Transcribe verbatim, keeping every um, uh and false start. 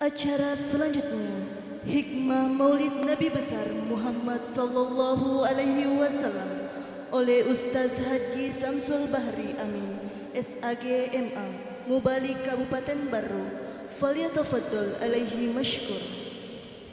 Acara selanjutnya, Hikmah Maulid Nabi Besar Muhammad Sallallahu Alaihi Wasallam oleh Ustaz Haji Samsul Bahri Amin, S A G M A, Mubalik Kabupaten Baru. Falyatafaddal alaihi mashkur.